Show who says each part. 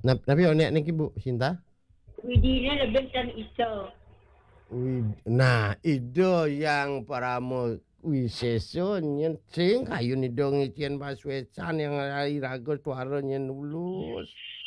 Speaker 1: Tapi nek niki Bu Sinta.
Speaker 2: Widine lebih kan iso.
Speaker 1: Nah, ido yang paramo wiseso nyen sing kayu nidong icien paswecan yang rai rago suara nyen ulus.